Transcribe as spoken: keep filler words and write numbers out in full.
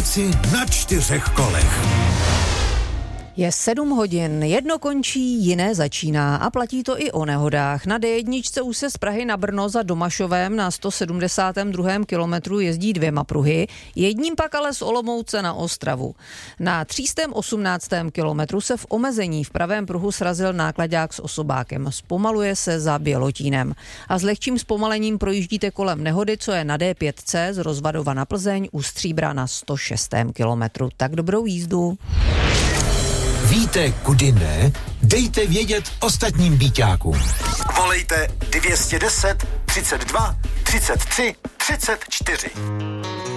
práci na čtyřech kolech. Je sedm hodin, jedno končí, jiné začíná a platí to i o nehodách. Na dé jedna už se z Prahy na Brno za Domašovem na sto sedmdesátém druhém kilometru jezdí dvěma pruhy, jedním pak ale z Olomouce na Ostravu. Na tři sta osmnáctém kilometru se v omezení v pravém pruhu srazil náklaďák s osobákem. Zpomaluje se za Bělotínem. A s lehčím zpomalením projíždíte kolem nehody, co je na dé pět cé z Rozvadova na Plzeň u Stříbra na sto šestém kilometru. Tak dobrou jízdu. Víte, kudy ne? Dejte vědět ostatním býťákům. Volejte dvě stě deset, třicet dva, třicet tři, třicet čtyři.